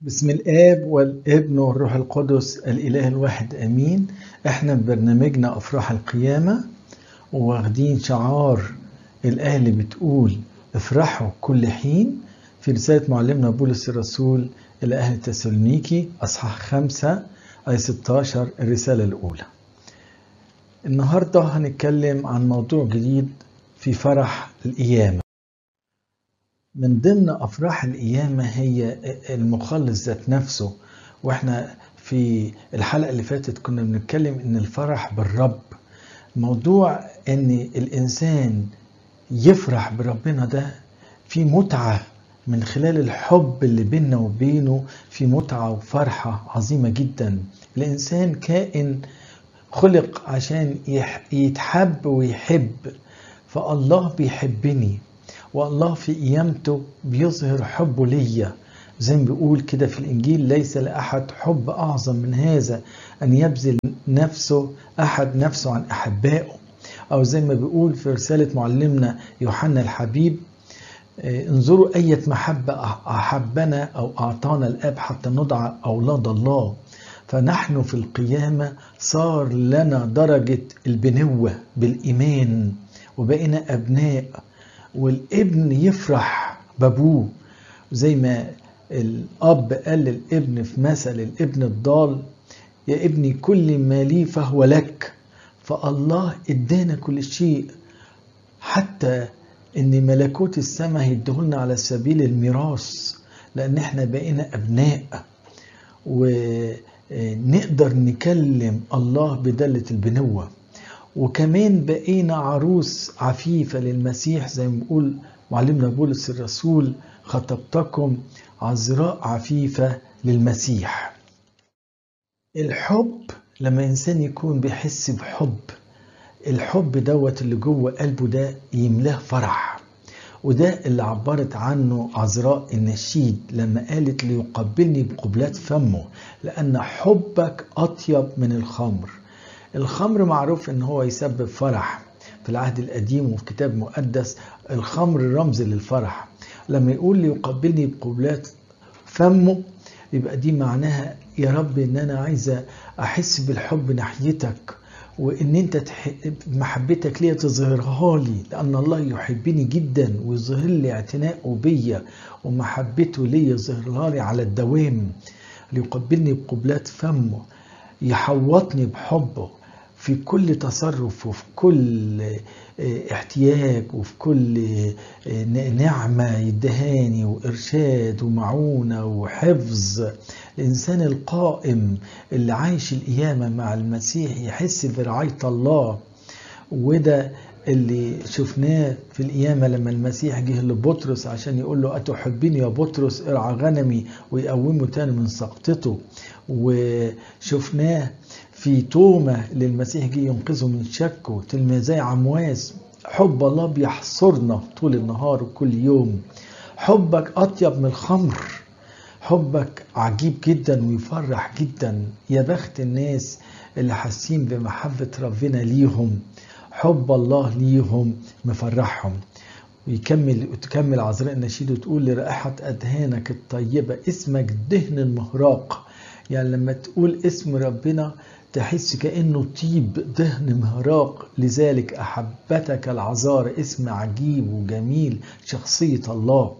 بسم الآب والابن والروح القدس الإله الواحد أمين. احنا ببرنامجنا أفراح القيامة واخدين شعار الآية اللي بتقول افرحوا كل حين في رسالة معلمنا بولس الرسول إلى أهل تسالونيكي أصحاح 5 آية 16 الرسالة الأولى. النهاردة هنتكلم عن موضوع جديد في فرح القيامة. من ضمن أفراح القيامة هي المخلص ذات نفسه، وإحنا في الحلقة اللي فاتت كنا بنتكلم إن الفرح بالرب، موضوع إن الإنسان يفرح بربنا ده في متعة من خلال الحب اللي بيننا وبينه، في متعة وفرحة عظيمة جدا. الإنسان كائن خلق عشان يتحب ويحب، فالله بيحبني والله في قيامته بيظهر حبه ليا، زي ما بيقول كده في الإنجيل: ليس لأحد حب أعظم من هذا أن يبذل أحد نفسه عن أحبائه. أو زي ما بيقول في رسالة معلمنا يوحنا الحبيب: انظروا أية محبة أحبنا أو أعطانا الآب حتى ندعى أولاد الله. فنحن في القيامة صار لنا درجة البنوة بالإيمان وبقينا أبناء، والابن يفرح بابوه زي ما الأب قال للابن في مثل الابن الضال: يا ابني كل ما لي فهو لك. فالله ادانا كل شيء، حتى ان ملكوت السماء هيديهولنا على سبيل الميراث، لان احنا بقينا ابناء ونقدر نكلم الله بدلة البنوة. وكمان بقينا عروس عفيفة للمسيح، زي ما بيقول معلمنا بولس الرسول: خطبتكم عذراء عفيفة للمسيح. الحب لما إنسان يكون بيحس بحب، الحب دوت اللي جوه قلبه ده يملاه فرح، وده اللي عبرت عنه عذراء النشيد لما قالت: ليقبلني بقبلات فمه لأن حبك أطيب من الخمر. الخمر معروف ان هو يسبب فرح في العهد القديم وفي كتاب مقدس، الخمر رمز للفرح. لما يقول لي يقبلني بقبلات فمه، يبقى دي معناها: يا رب ان انا عايزة احس بالحب ناحيتك، وان انت محبتك ليا تظهرها لي، لان الله يحبني جدا ويظهر لي اعتناءه بيا ومحبته ليا يظهرها لي على الدوام. ليقبلني بقبلات فمه، يحوطني بحبه في كل تصرف وفي كل احتياج وفي كل نعمة يدهاني وإرشاد ومعونة وحفظ. الإنسان القائم اللي عايش القيامة مع المسيح يحس برعاية الله، وده اللي شفناه في القيامة لما المسيح جه لبطرس عشان يقول له: أتحبني يا بطرس؟ ارعى غنمي، ويقومه تاني من سقطته. وشفناه في توما للمسيح جه ينقذه من شكه، تلميذي عمواس. حب الله بيحصرنا طول النهار وكل يوم. حبك أطيب من الخمر، حبك عجيب جدا ويفرح جدا. يا بخت الناس اللي حاسين بمحبة ربنا ليهم، حب الله ليهم مفرحهم. وتكمل عذراء النشيد وتقول: لرائحة أدهانك الطيبة اسمك دهن المهراق. يعني لما تقول اسم ربنا تحس كأنه طيب دهن مهراق، لذلك أحبتك العذارى، اسم عجيب وجميل، شخصية الله.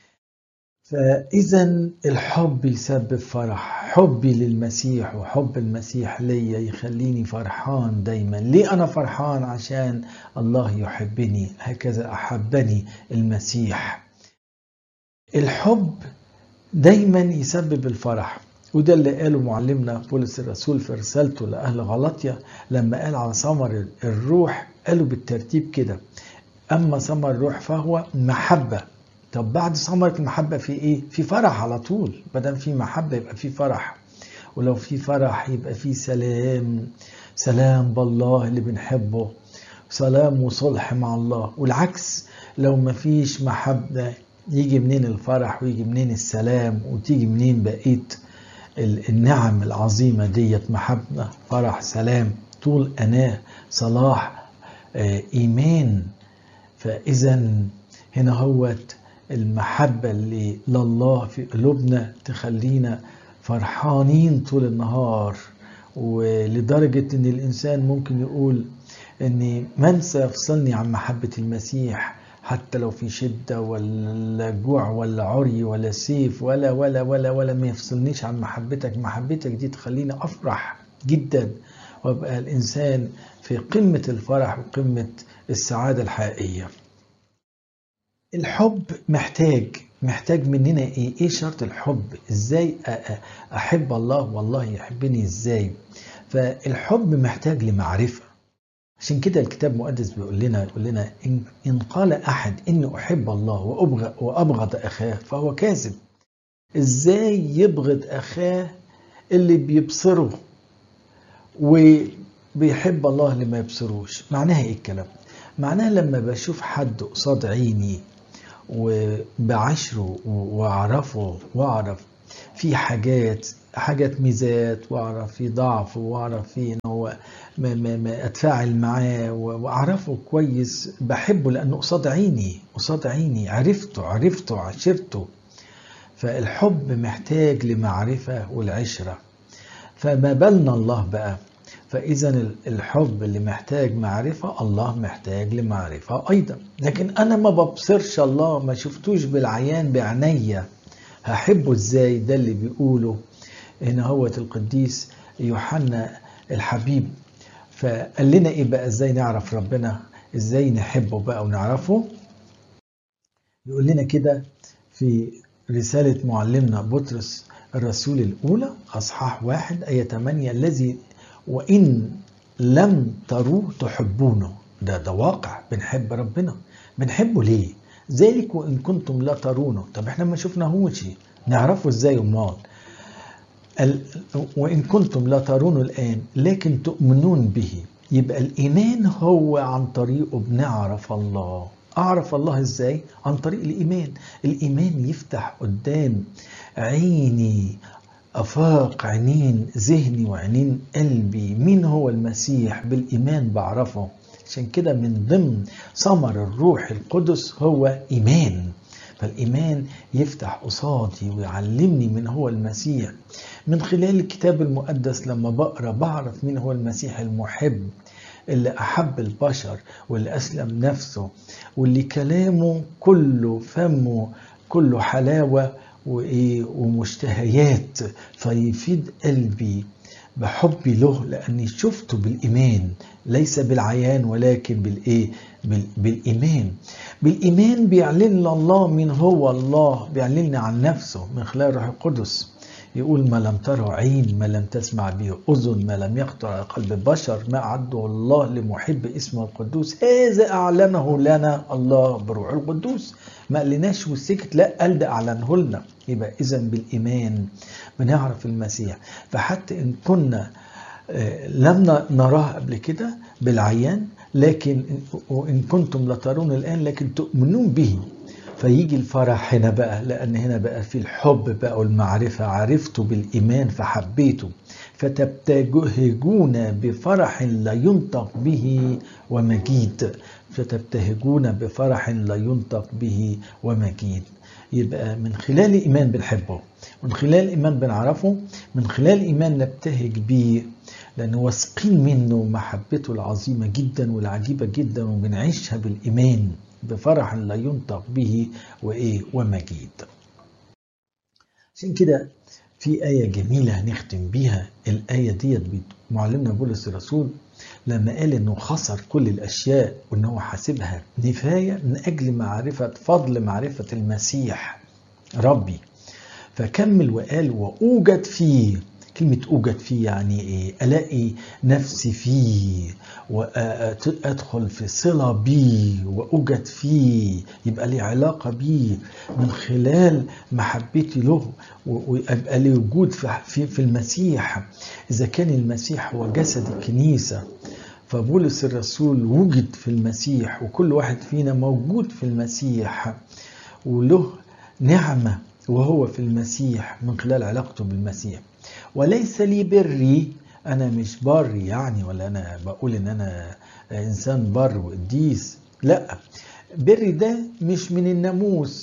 فإذا الحب يسبب فرح، حبي للمسيح وحب المسيح ليا يخليني فرحان دايما. ليه أنا فرحان؟ عشان الله يحبني، هكذا أحبني المسيح. الحب دايما يسبب الفرح، وده اللي قاله معلمنا بولس الرسول في رسالته لأهل غلطية لما قال على ثمر الروح، قالوا بالترتيب كده: أما ثمر الروح فهو محبة. طب بعد ثمرة المحبة في ايه؟ في فرح على طول. بدل في محبة يبقى في فرح، ولو في فرح يبقى في سلام، سلام بالله اللي بنحبه، سلام وصلح مع الله. والعكس، لو ما فيش محبة يجي منين الفرح ويجي منين السلام وتيجي منين بقية النعم العظيمة ديت؟ محبة، فرح، سلام، طول أناة، صلاح، إيمان. فإذا هنا هوت المحبة اللي لله في قلوبنا تخلينا فرحانين طول النهار، ولدرجة ان الانسان ممكن يقول ان من سيفصلني عن محبة المسيح، حتى لو في شدة ولا جوع ولا عري ولا سيف ولا ما يفصلنيش عن محبتك. محبتك دي تخليني افرح جدا وابقى الانسان في قمة الفرح وقمة السعادة الحقيقية. الحب محتاج مننا ايه شرط الحب؟ ازاي احب الله والله يحبني ازاي؟ فالحب محتاج لمعرفة. عشان كده الكتاب المقدس بيقول لنا إن قال أحد إني أحب الله وأبغض أخاه فهو كاذب. إزاي يبغض أخاه اللي بيبصره وبيحب الله اللي ما يبصروش؟ معناها إيه الكلام؟ معناها لما بشوف حد قصاد عيني وبعشره وأعرفه وأعرف في حاجات ميزات، واعرف في ضعف، واعرف في ان هو ما اتفاعل معاه واعرفه كويس، بحبه لانه قصاد عيني عرفته عشرته. فالحب محتاج لمعرفة والعشرة، فما بالنا الله بقى؟ فإذا الحب اللي محتاج معرفة، الله محتاج لمعرفة أيضا. لكن أنا ما ببصرش الله، ما شفتوش بالعيان بعينيا، هحبه ازاي؟ ده اللي بيقوله هنا هو القديس يوحنا الحبيب. فقال لنا ايه بقى ازاي نعرف ربنا، ازاي نحبه بقى ونعرفه؟ يقول لنا كده في رسالة معلمنا بطرس الرسول الأولى أصحاح 1 آية 8، الذي وإن لم تروه تحبونه. ده واقع، بنحب ربنا. بنحبه ليه؟ ذلك وإن كنتم لا ترونه. طب احنا ما شفناهوش، نعرفه ازاي امال؟ وإن كنتم لا ترونه الآن لكن تؤمنون به. يبقى الإيمان هو عن طريقه بنعرف الله. أعرف الله ازاي؟ عن طريق الإيمان. الإيمان يفتح قدام عيني أفاق عينين ذهني وعينين قلبي مين هو المسيح. بالإيمان بعرفه. عشان كده من ضمن ثمر الروح القدس هو إيمان. فالإيمان يفتح قصادي ويعلمني من هو المسيح. من خلال الكتاب المقدس لما بقرأ بعرف مين هو المسيح المحب اللي أحب البشر واللي أسلم نفسه واللي كلامه كله فمه كله حلاوة ومشتهيات، فيفيد قلبي بحبي له لأني شفته بالإيمان، ليس بالعيان ولكن بالإيمان. بالإيمان بيعلن الله من هو الله، بيعلن عن نفسه من خلال الروح القدس. يقول ما لم تره عين، ما لم تسمع به أذن، ما لم يخطر على قلب بشر، ما أعده الله لمحب اسمه القدوس، هذا أعلنه لنا الله بروح القدوس. ما قالناش وسكت، لا قال ده أعلنه لنا. يبقى إذا بالإيمان بنعرف المسيح. فحتى إن كنا لم نراه قبل كده بالعيان، لكن وإن كنتم لترون الآن لكن تؤمنون به. فيجي الفرح هنا بقى، لأن هنا بقى في الحب بقى والمعرفة. عرفته بالإيمان فحبيته، فتبتهجون بفرح لا ينطق به ومجيد. فتبتهجون بفرح لا ينطق به ومجيد. يبقى من خلال الإيمان بنحبه، من خلال الإيمان بنعرفه، من خلال الإيمان نبتهج به لأنه واثقين منه محبته العظيمة جدا والعجيبة جدا، وبنعيشها بالإيمان بفرح لا ينطق به ومجيد. عشان كده في آية جميلة هنختم بيها. الآية ديت معلمنا بولس الرسول لما قال إنه خسر كل الأشياء وإنه حاسبها نفاية من أجل فضل معرفة المسيح ربي. فكمل وقال وأوجد فيه. كلمة أوجد فيه يعني إيه؟ ألاقي نفسي فيه وأدخل في صلة بيه وأوجد فيه، يبقى لي علاقة بيه من خلال محبتي له، ويبقى لي وجود في المسيح. إذا كان المسيح هو جسد الكنيسة، فبولس الرسول وجد في المسيح، وكل واحد فينا موجود في المسيح وله نعمة وهو في المسيح من خلال علاقته بالمسيح. وليس لي بري، أنا مش بر يعني، ولا أنا بقول إن أنا إنسان بر وقديس، لا. بري ده مش من الناموس،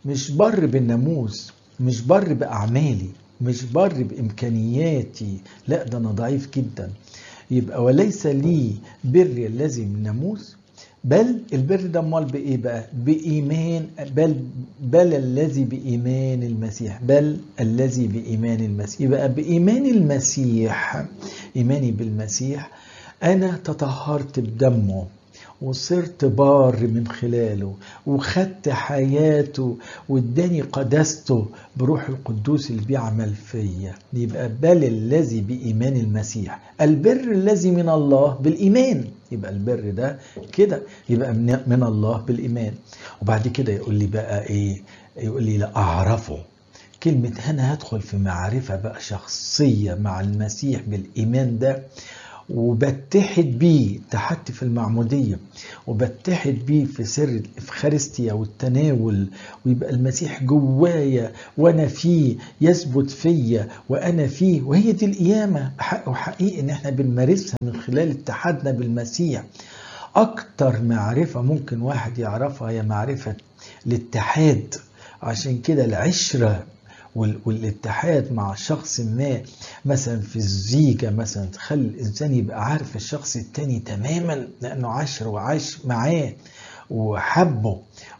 مش بر بالناموس، مش بر بأعمالي، مش بر بإمكانياتي، لا ده أنا ضعيف جدا. يبقى وليس لي بر الذي من الناموس، بل البر ده امال بايه بقى؟ بايمان، بل الذي بايمان المسيح، بل الذي بايمان المسيح. يبقى بايمان المسيح، ايماني بالمسيح، انا تطهرت بدمه وصرت بار من خلاله، وخدت حياته واداني قداسته بروح القدوس اللي بيعمل فيا. يبقى بل الذي بإيمان المسيح، البر الذي من الله بالإيمان. يبقى البر ده كده يبقى من الله بالإيمان. وبعد كده يقول لي بقى ايه؟ يقول لي لا أعرفه. كلمة هنا هدخل في معرفة بقى شخصية مع المسيح بالإيمان ده، وبتحد بيه، اتحدت في المعمودية، وبتحد بيه في سر الإفخارستيا والتناول، ويبقى المسيح جوايا وأنا فيه، يثبت فيا وأنا فيه. وهي دي القيامة حق وحقيقي إن احنا بنمارسها من خلال اتحادنا بالمسيح. أكتر معرفة ممكن واحد يعرفها هي معرفة الاتحاد. عشان كده العشرة والاتحاد مع شخص ما، مثلا في الزيجة مثلا، تخلي الإنسان يبقى عارف الشخص التاني تماما، لأنه عاشر وعاش معاه وحبه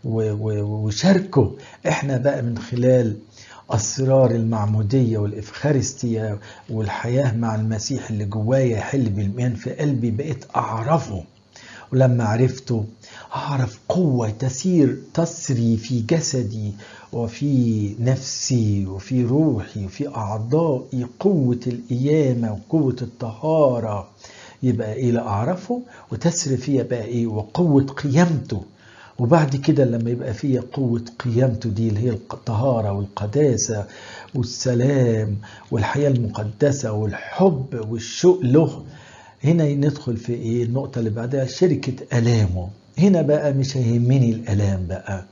وشاركه. احنا بقى من خلال أسرار المعمودية والإفخارستيا والحياة مع المسيح اللي جوايا يحل بالإيمان في قلبي، بقيت أعرفه. ولما عرفته أعرف قوة تسري في جسدي وفي نفسي وفي روحي وفي أعضائي، قوة القيامة وقوة الطهارة. يبقى إيه؟ لا أعرفه وتسري فيها بقى إيه؟ وقوة قيامته. وبعد كده لما يبقى فيها قوة قيامته دي اللي هي الطهارة والقداسة والسلام والحياة المقدسة والحب والشوق له، هنا ندخل في ايه؟ النقطة اللي بعدها شركة ألامه. هنا بقى مش هيهمني الألام بقى.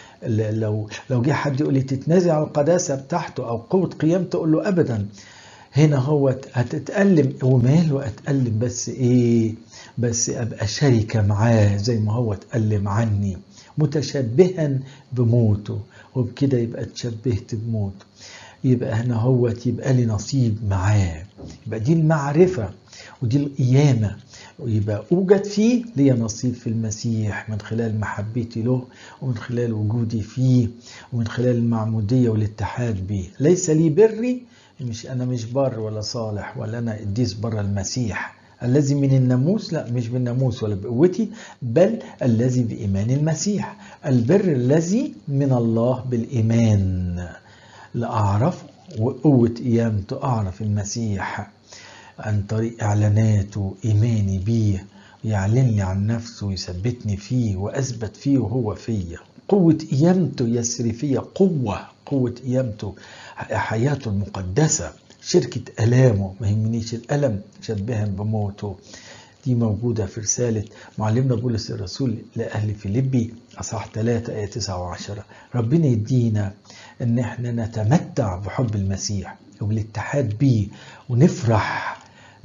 لو جه حد يقول لي تتنازل عن القداسة بتاعته أو قوة قيامته، أقول له أبدا. هنا هو هتتألم وماله أتألم، بس إيه؟ بس أبقى شركة معاه زي ما هو اتألم عني، متشبها بموته، وبكده يبقى اتشبهت بموته. يبقى هنا هو يبقى لي نصيب معاه. يبقى دي المعرفة ودي القيامة، ويبقى أوجد فيه لي نصيب في المسيح من خلال محبتي له، ومن خلال وجودي فيه، ومن خلال المعمودية والاتحاد به. ليس لي بري، أنا مش بر ولا صالح ولا أنا قديس بر المسيح الذي من الناموس، لا مش بالناموس ولا بقوتي، بل الذي بإيمان المسيح. البر الذي من الله بالإيمان، لأعرفه وقوة قيامته، أعرف المسيح عن طريق إعلاناته، إيماني بيه، يعلن لي عن نفسه ويثبتني فيه وأثبت فيه وهو فيه. قوة قيامته يسري فيا، قوة قيامته، حياته المقدسة، شركة ألامه، ما يهمنيش الألم، شبها بموته. دي موجودة في رسالة معلمنا بولس الرسول لأهل فيليبي أصحاح 3 آية 9 و10. ربنا يدينا إن احنا نتمتع بحب المسيح وبالاتحاد بيه، ونفرح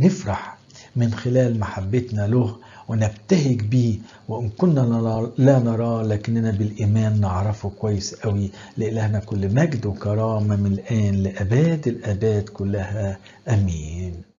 من خلال محبتنا له، ونبتهج بيه. وإن كنا لا نراه لكننا بالإيمان نعرفه كويس قوي. لإلهنا كل مجد وكرامة من الآن لأباد الآباد كلها، أمين.